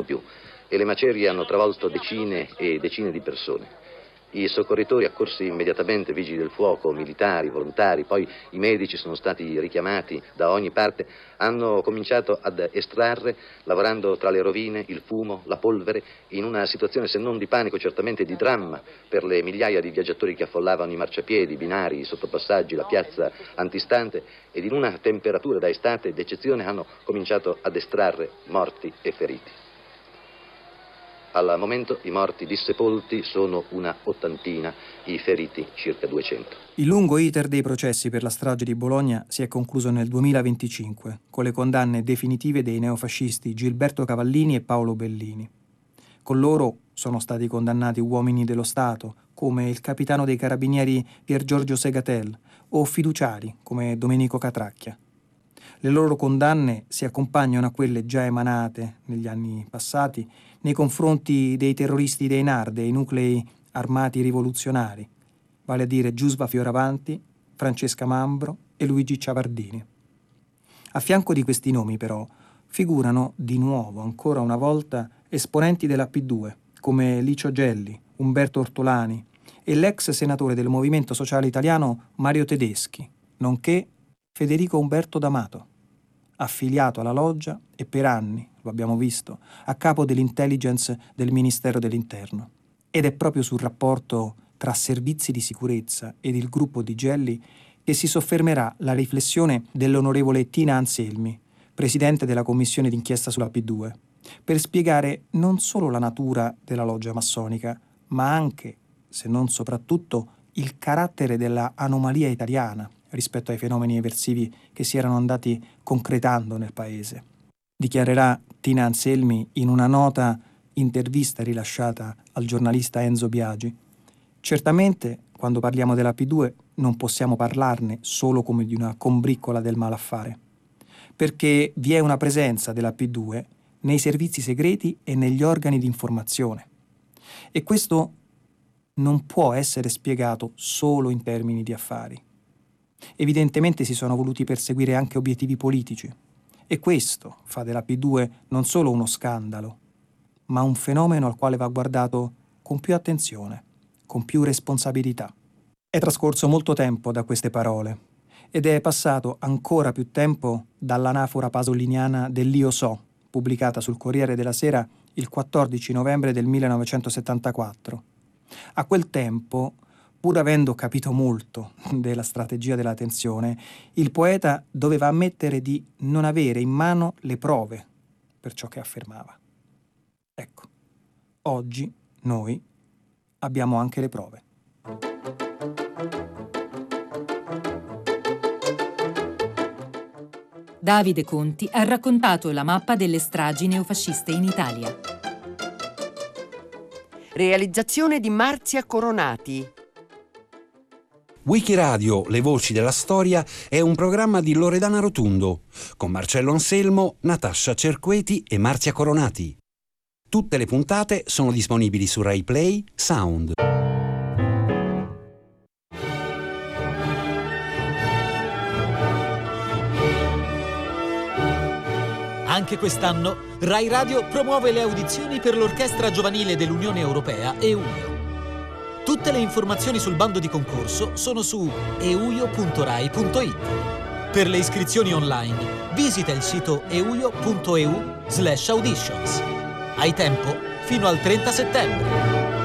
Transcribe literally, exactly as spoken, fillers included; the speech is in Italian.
sono più e le macerie hanno travolto decine e decine di persone. I soccorritori accorsi immediatamente, vigili del fuoco, militari, volontari, poi i medici sono stati richiamati da ogni parte, hanno cominciato ad estrarre, lavorando tra le rovine, il fumo, la polvere, in una situazione se non di panico, certamente di dramma per le migliaia di viaggiatori che affollavano i marciapiedi, i binari, i sottopassaggi, la piazza antistante, ed in una temperatura da estate d'eccezione hanno cominciato ad estrarre morti e feriti. Al momento i morti dissepolti sono una ottantina, i feriti circa duecento. Il lungo iter dei processi per la strage di Bologna si è concluso nel duemilaventicinque, con le condanne definitive dei neofascisti Gilberto Cavallini e Paolo Bellini. Con loro sono stati condannati uomini dello Stato, come il capitano dei carabinieri Pier Giorgio Segatel, o fiduciari, come Domenico Catracchia. Le loro condanne si accompagnano a quelle già emanate negli anni passati nei confronti dei terroristi dei N A R, dei nuclei armati rivoluzionari, vale a dire Giusva Fioravanti, Francesca Mambro e Luigi Ciavardini. A fianco di questi nomi, però, figurano di nuovo, ancora una volta, esponenti della P due, come Licio Gelli, Umberto Ortolani e l'ex senatore del Movimento Sociale Italiano Mario Tedeschi, nonché Federico Umberto D'Amato, affiliato alla loggia e per anni, lo abbiamo visto, a capo dell'intelligence del Ministero dell'Interno. Ed è proprio sul rapporto tra servizi di sicurezza ed il gruppo di Gelli che si soffermerà la riflessione dell'onorevole Tina Anselmi, presidente della commissione d'inchiesta sulla P due, per spiegare non solo la natura della loggia massonica, ma anche, se non soprattutto, il carattere della anomalia italiana rispetto ai fenomeni eversivi che si erano andati concretando nel paese. Dichiarerà Tina Anselmi in una nota intervista rilasciata al giornalista Enzo Biagi. Certamente, quando parliamo della P due, non possiamo parlarne solo come di una combriccola del malaffare, perché vi è una presenza della P due nei servizi segreti e negli organi di informazione. E questo non può essere spiegato solo in termini di affari. Evidentemente si sono voluti perseguire anche obiettivi politici, e questo fa della P due non solo uno scandalo, ma un fenomeno al quale va guardato con più attenzione, con più responsabilità. È trascorso molto tempo da queste parole, ed è passato ancora più tempo dall'anafora pasoliniana dell'Io so, pubblicata sul Corriere della Sera il quattordici novembre del millenovecentosettantaquattro. A quel tempo, pur avendo capito molto della strategia della tensione, il poeta doveva ammettere di non avere in mano le prove per ciò che affermava. Ecco, oggi noi abbiamo anche le prove. Davide Conti ha raccontato la mappa delle stragi neofasciste in Italia. Realizzazione di Marzia Coronati. Wikiradio, le voci della storia, è un programma di Loredana Rotundo, con Marcello Anselmo, Natascia Cerqueti e Marzia Coronati. Tutte le puntate sono disponibili su Rai Play Sound. Anche quest'anno Rai Radio promuove le audizioni per l'Orchestra Giovanile dell'Unione Europea EUIO. Tutte le informazioni sul bando di concorso sono su euio punto rai punto it. Per le iscrizioni online visita il sito euio punto eu slash auditions. Hai tempo fino al trenta settembre.